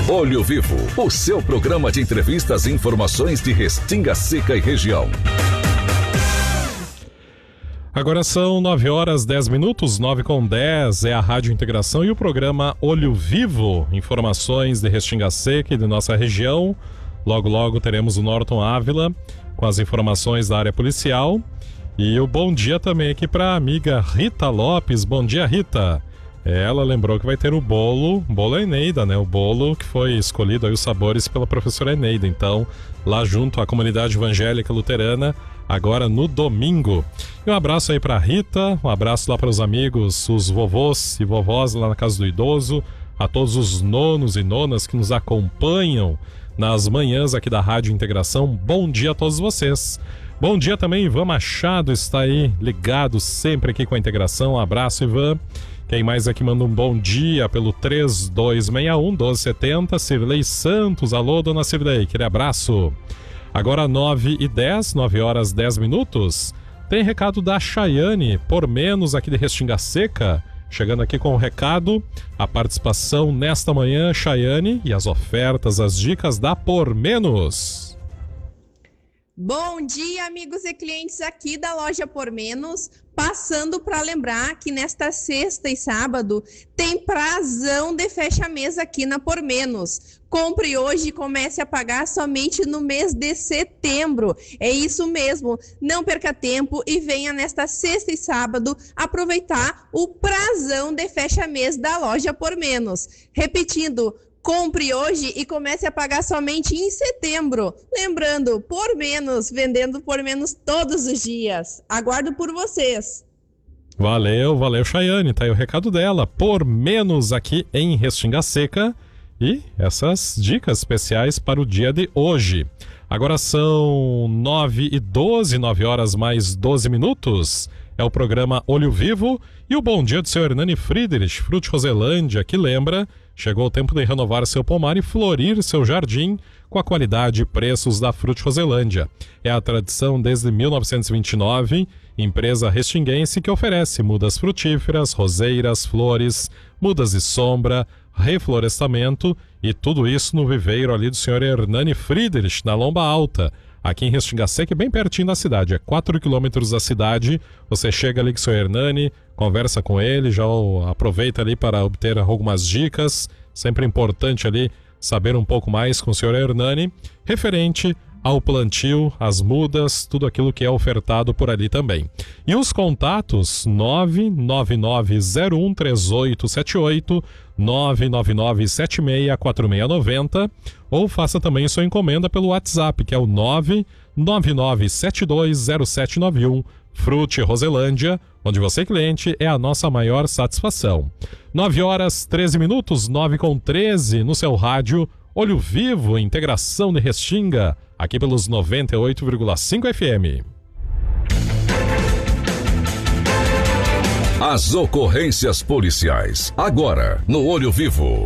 Olho Vivo, o seu programa de entrevistas e informações de Restinga Seca e região. Agora são 9h10, 9h10, é a Rádio Integração e o programa Olho Vivo, informações de Restinga Seca e de nossa região. Logo, logo teremos o Norton Ávila com as informações da área policial. E o bom dia também aqui para a amiga Rita Lopes. Bom dia, Rita. Ela lembrou que vai ter o bolo Eneida, né? O bolo que foi escolhido aí os sabores pela professora Eneida. Então, lá junto à comunidade evangélica luterana, agora no domingo. E um abraço aí para Rita, um abraço lá para os amigos, os vovôs e vovós lá na Casa do Idoso, a todos os nonos e nonas que nos acompanham nas manhãs aqui da Rádio Integração. Bom dia a todos vocês. Bom dia também, Ivan Machado está aí ligado sempre aqui com a Integração. Um abraço, Ivan. Quem mais aqui manda um bom dia pelo 3261-1270, Cirlei Santos. Alô, dona Cirlei, aquele abraço. Agora 9h10, 9h10, tem recado da Chayane, por menos aqui de Restinga Seca. Chegando aqui com o recado, a participação nesta manhã, Chayane, e as ofertas, as dicas da Por Menos. Bom dia, amigos e clientes aqui da loja Por Menos. Passando para lembrar que nesta sexta e sábado tem prazão de fecha-mês aqui na Por Menos. Compre hoje e comece a pagar somente no mês de setembro. É isso mesmo, não perca tempo e venha nesta sexta e sábado aproveitar o prazão de fecha-mês da loja Por Menos. Repetindo, compre hoje e comece a pagar somente em setembro. Lembrando, Por Menos, vendendo Por Menos todos os dias. Aguardo por vocês. Valeu, Chayane. Tá aí o recado dela. Por Menos aqui em Restinga Seca. E essas dicas especiais para o dia de hoje. Agora são 9h12, 9h mais 12. É o programa Olho Vivo e o bom dia do seu Hernani Friedrich, Frute Roselândia, que lembra, chegou o tempo de renovar seu pomar e florir seu jardim com a qualidade e preços da Frute Roselândia. É a tradição desde 1929, empresa restinguense que oferece mudas frutíferas, roseiras, flores, mudas de sombra, reflorestamento e tudo isso no viveiro ali do senhor Hernani Friedrich, na Lomba Alta. Aqui em Restinga Seca, bem pertinho da cidade, é 4 quilômetros da cidade. Você chega ali com o seu Hernani, conversa com ele, já aproveita ali para obter algumas dicas. Sempre importante ali saber um pouco mais com o senhor Hernani, referente ao plantio, as mudas, tudo aquilo que é ofertado por ali também. E os contatos 999013878, 999764690, ou faça também sua encomenda pelo WhatsApp, que é o 999720791, Frute Roselândia, onde você, cliente, é a nossa maior satisfação. 9h13, 9h13, no seu rádio, Olho Vivo, Integração de Restinga, aqui pelos 98,5 FM. As ocorrências policiais, agora no Olho Vivo.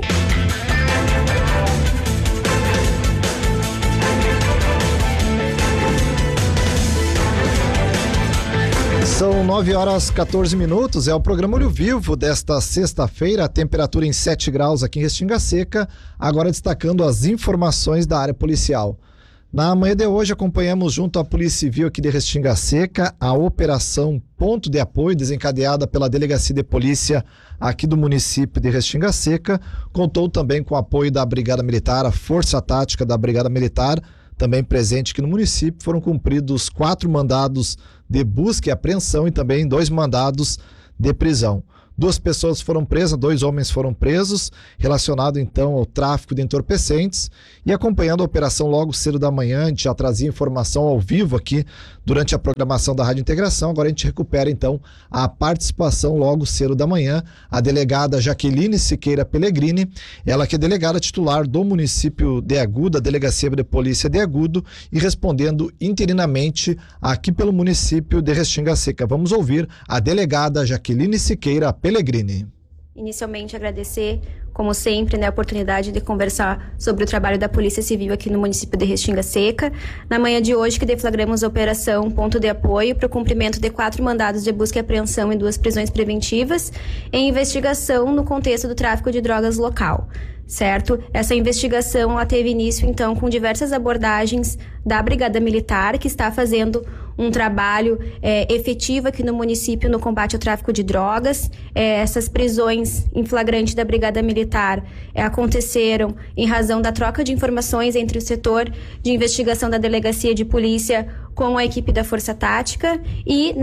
São 9h14, é o programa Olho Vivo desta sexta-feira, a temperatura em 7 graus aqui em Restinga Seca, agora destacando as informações da área policial. Na manhã de hoje acompanhamos junto à Polícia Civil aqui de Restinga Seca a operação Ponto de Apoio, desencadeada pela Delegacia de Polícia aqui do município de Restinga Seca, contou também com o apoio da Brigada Militar, a Força Tática da Brigada Militar, também presente aqui no município. Foram cumpridos 4 mandados de busca e apreensão e também 2 mandados de prisão. 2 pessoas foram presas, 2 homens foram presos, relacionado então ao tráfico de entorpecentes. E acompanhando a operação logo cedo da manhã, a gente já trazia informação ao vivo aqui durante a programação da Rádio Integração. Agora a gente recupera então a participação logo cedo da manhã, a delegada Jaqueline Siqueira Pellegrini, ela que é delegada titular do município de Agudo, a Delegacia de Polícia de Agudo, e respondendo interinamente aqui pelo município de Restinga Seca. Vamos ouvir a delegada Jaqueline Siqueira Pellegrini. Inicialmente agradecer como sempre, né, a oportunidade de conversar sobre o trabalho da Polícia Civil aqui no município de Restinga Seca. Na manhã de hoje que deflagramos a operação Ponto de Apoio para o cumprimento de 4 mandados de busca e apreensão e 2 prisões preventivas em investigação no contexto do tráfico de drogas local. Certo? Essa investigação ela teve início, então, com diversas abordagens da Brigada Militar, que está fazendo um trabalho efetivo aqui no município no combate ao tráfico de drogas. Essas prisões em flagrante da Brigada Militar aconteceram em razão da troca de informações entre o setor de investigação da Delegacia de Polícia com a equipe da Força Tática, e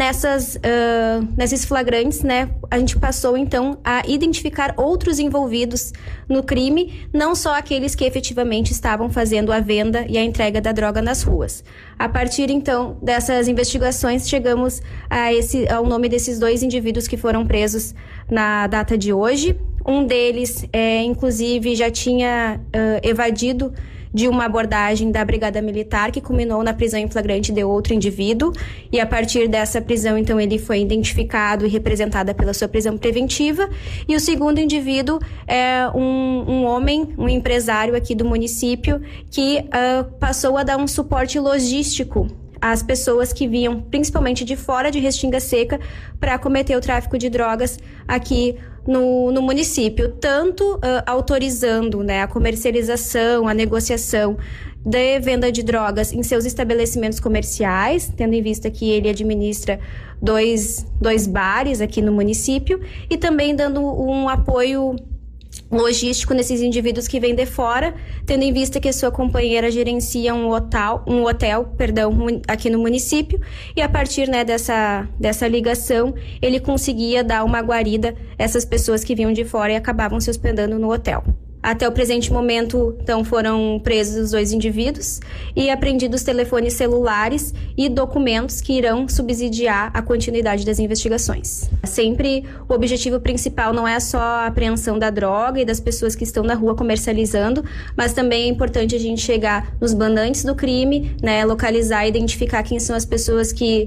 nesses flagrantes, né, a gente passou então a identificar outros envolvidos no crime, não só aqueles que efetivamente estavam fazendo a venda e a entrega da droga nas ruas. A partir então dessas investigações, chegamos ao nome desses 2 indivíduos que foram presos na data de hoje. Um deles, inclusive, já tinha evadido de uma abordagem da Brigada Militar, que culminou na prisão em flagrante de outro indivíduo, e a partir dessa prisão, então, ele foi identificado e representado pela sua prisão preventiva. E o segundo indivíduo é um homem, um empresário aqui do município, que passou a dar um suporte logístico às pessoas que vinham, principalmente de fora de Restinga Seca, para cometer o tráfico de drogas aqui no município, tanto autorizando, né, a comercialização, a negociação de venda de drogas em seus estabelecimentos comerciais, tendo em vista que ele administra dois bares aqui no município, e também dando um apoio logístico nesses indivíduos que vêm de fora, tendo em vista que a sua companheira gerencia um hotel, aqui no município, e a partir, né, dessa ligação, ele conseguia dar uma guarida a essas pessoas que vinham de fora e acabavam se hospedando no hotel. Até o presente momento, então, foram presos os 2 indivíduos e apreendidos telefones celulares e documentos que irão subsidiar a continuidade das investigações. Sempre o objetivo principal não é só a apreensão da droga e das pessoas que estão na rua comercializando, mas também é importante a gente chegar nos mandantes do crime, né, localizar e identificar quem são as pessoas que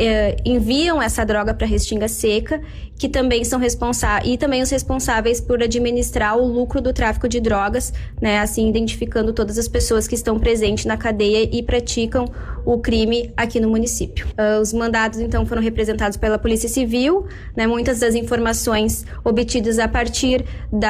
enviam essa droga para Restinga Seca, que também são responsáveis, e também os responsáveis por administrar o lucro do tráfico de drogas, né, assim identificando todas as pessoas que estão presentes na cadeia e praticam o crime aqui no município. Os mandados, então, foram representados pela Polícia Civil, né, muitas das informações obtidas a partir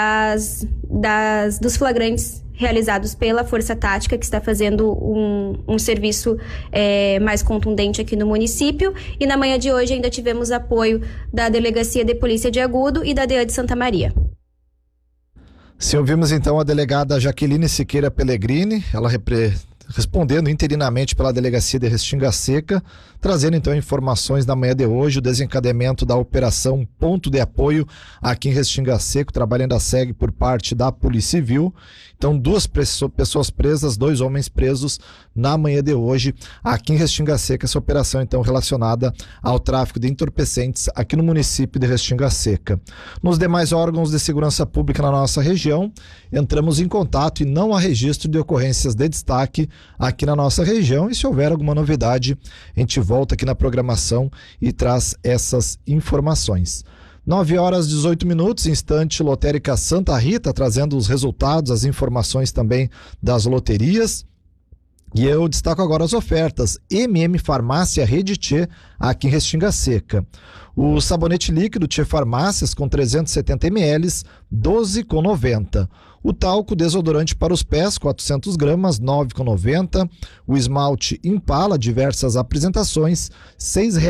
dos flagrantes realizados pela Força Tática, que está fazendo um serviço mais contundente aqui no município. E na manhã de hoje ainda tivemos apoio da Delegacia de Polícia de Agudo e da DEA de Santa Maria. Se ouvimos então a delegada Jaqueline Siqueira Pellegrini, ela respondendo interinamente pela Delegacia de Restinga Seca, trazendo então informações na manhã de hoje, o desencadeamento da operação Ponto de Apoio aqui em Restinga Seca, trabalhando a segue por parte da Polícia Civil. Então, 2 pessoas presas, 2 homens presos na manhã de hoje aqui em Restinga Seca. Essa operação então relacionada ao tráfico de entorpecentes aqui no município de Restinga Seca. Nos demais órgãos de segurança pública na nossa região, entramos em contato e não há registro de ocorrências de destaque aqui na nossa região, e se houver alguma novidade, a gente volta aqui na programação e traz essas informações. 9h18, instante lotérica Santa Rita, trazendo os resultados, as informações também das loterias. E eu destaco agora as ofertas. Farmácia Rede Tchê, aqui em Restinga Seca. O sabonete líquido Tchê Farmácias com 370 ml, R$ 12,90. O talco desodorante para os pés, 400 gramas, R$ 9,90. O esmalte Impala, diversas apresentações, R$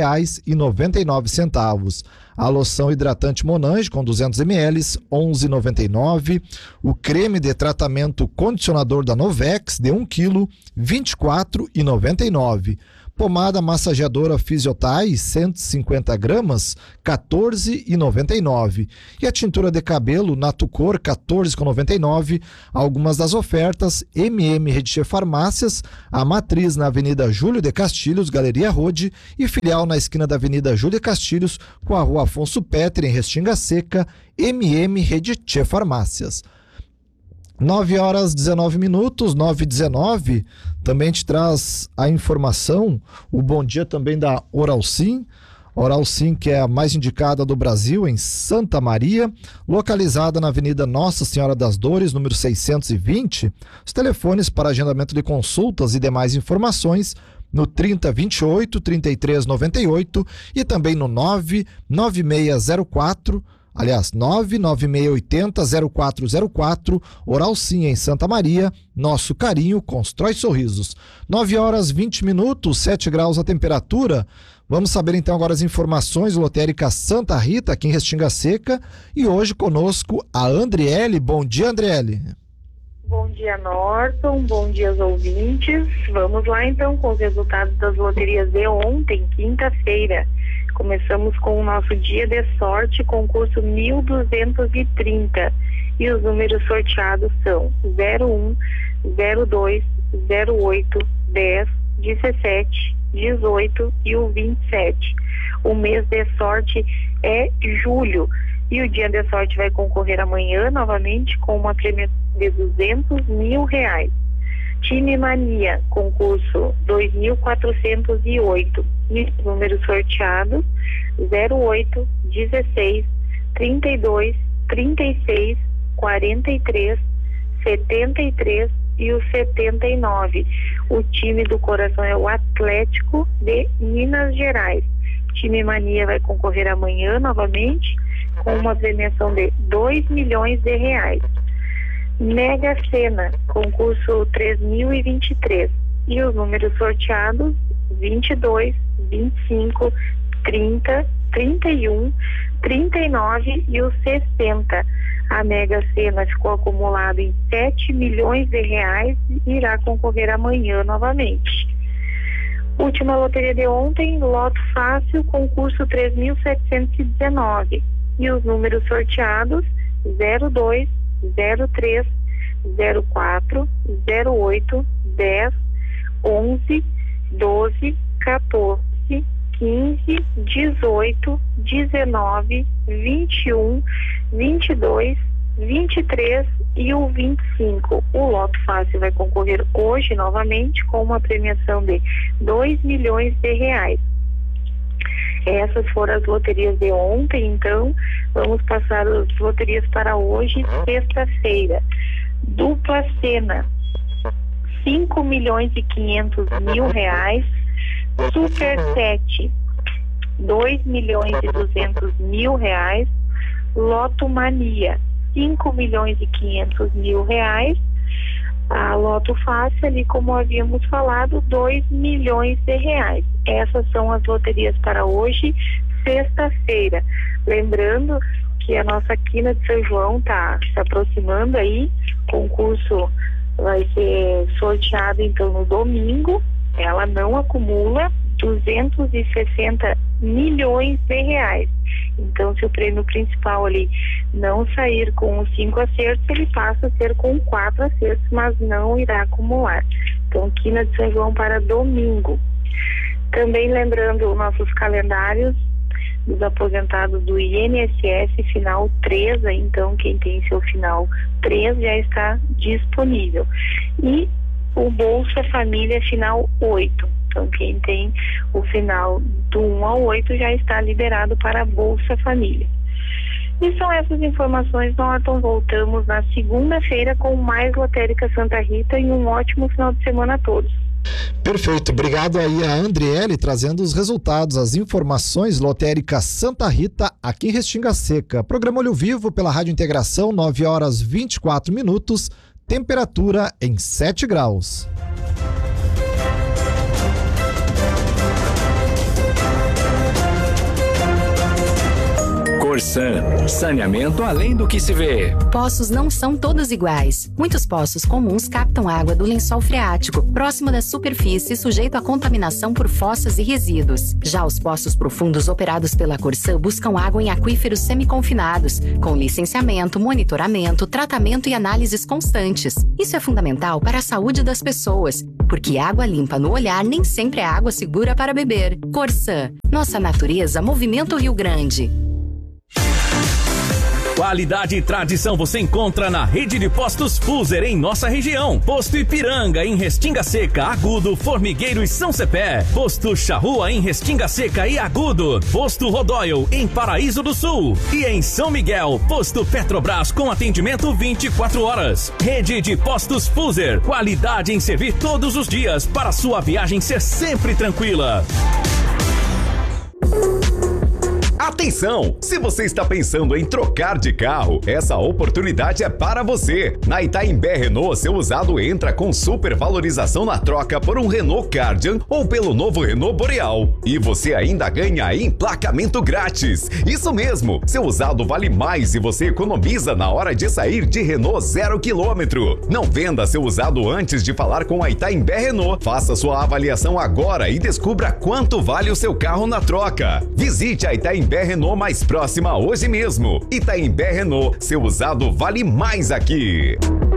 6,99. A loção hidratante Monange com 200 ml, R$ 11,99. O creme de tratamento condicionador da Novex de 1 kg, R$ 24,99. Pomada massageadora Fisiotai, 150 gramas, R$ 14,99. E a tintura de cabelo Natucor, R$ 14,99. Algumas das ofertas: Rede Farmácias, a matriz na Avenida Júlio de Castilhos, Galeria Rode, e filial na esquina da Avenida Júlio de Castilhos, com a Rua Afonso Petri, em Restinga Seca, Rede Farmácias. 9h19, 9h19, também te traz a informação, o bom dia também da Oralsim. Oral Sim, que é a mais indicada do Brasil, em Santa Maria, localizada na Avenida Nossa Senhora das Dores, número 620. Os telefones para agendamento de consultas e demais informações no 3028 3398 e também no 99680 99680 0404. Oral Sim, em Santa Maria. Nosso carinho constrói sorrisos. 9h20, 7 graus a temperatura. Vamos saber então agora as informações lotérica Santa Rita, aqui em Restinga Seca. E hoje conosco a Andriele. Bom dia, Andriele. Bom dia, Norton. Bom dia aos ouvintes. Vamos lá então com os resultados das loterias de ontem, quinta-feira. Começamos com o nosso dia de sorte, concurso 1230. E os números sorteados são 01, 02, 08, 10, 17, 18 e o 27. O mês de sorte é julho. E o dia de sorte vai concorrer amanhã novamente com uma premiação de R$200 mil. Time Mania, concurso 2408. E os números sorteados 08, 16, 32, 36, 43, 73 e o 79. O time do coração é o Atlético de Minas Gerais. Time Mania vai concorrer amanhã novamente com uma premiação de R$2 milhões. Mega Sena, concurso 3023. E os números sorteados 22, 25, 30, 31, 39 e o 60. A Mega Sena ficou acumulado em R$7 milhões e irá concorrer amanhã novamente. Última loteria de ontem, Loto Fácil, concurso 3719. E os números sorteados 02, 03, 04, 08, 10, 11, 12, 14, 15, 18, 19, 21, 22, 23 e o 25. O Loto Fácil vai concorrer hoje novamente com uma premiação de R$2 milhões. Essas foram as loterias de ontem, então vamos passar as loterias para hoje, sexta-feira. Dupla Sena, R$5 milhões e 500 mil. Super 7, R$2 milhões e 200 mil. Loto Mania, R$5 milhões e 500 mil. A Loto Fácil, ali como havíamos falado, R$2 milhões. Essas são as loterias para hoje, sexta-feira. Lembrando que a nossa quina de São João está se aproximando aí. O concurso vai ser sorteado então no domingo. Ela não acumula 260 milhões de reais. Então, se o prêmio principal ali não sair com os 5 acertos, ele passa a ser com 4 acertos, mas não irá acumular. Então, quina de São João para domingo. Também lembrando os nossos calendários dos aposentados do INSS final 3, então quem tem seu final 3 já está disponível. E o Bolsa Família final 8. Então quem tem o final do 1 ao 8 já está liberado para a Bolsa Família. E são essas informações, Norton. Voltamos na segunda-feira com mais Lotérica Santa Rita e um ótimo final de semana a todos. Perfeito, obrigado aí a Andriele trazendo os resultados, as informações Lotérica Santa Rita aqui em Restinga Seca. Programa Olho Vivo pela Rádio Integração, 9h24, temperatura em 7 graus. Corsan, saneamento além do que se vê. Poços não são todos iguais. Muitos poços comuns captam água do lençol freático, próximo da superfície, sujeito à contaminação por fossas e resíduos. Já os poços profundos operados pela Corsan buscam água em aquíferos semiconfinados, com licenciamento, monitoramento, tratamento e análises constantes. Isso é fundamental para a saúde das pessoas, porque água limpa no olhar nem sempre é água segura para beber. Corsan, nossa natureza, Movimento Rio Grande. Qualidade e tradição você encontra na rede de postos Fuser em nossa região. Posto Ipiranga em Restinga Seca, Agudo, Formigueiro e São Cepé. Posto Charrua em Restinga Seca e Agudo. Posto Rodóio em Paraíso do Sul. E em São Miguel, Posto Petrobras com atendimento 24 horas. Rede de postos Fuser. Qualidade em servir todos os dias para sua viagem ser sempre tranquila. Atenção! Se você está pensando em trocar de carro, essa oportunidade é para você. Na Itaimbé Renault, seu usado entra com supervalorização na troca por um Renault Kardian ou pelo novo Renault Boreal. E você ainda ganha emplacamento grátis. Isso mesmo! Seu usado vale mais e você economiza na hora de sair de Renault 0 km. Não venda seu usado antes de falar com a Itaimbé Renault. Faça sua avaliação agora e descubra quanto vale o seu carro na troca. Visite a Itaimbé Renault mais próxima hoje mesmo. Itaimbé Renault, seu usado vale mais aqui.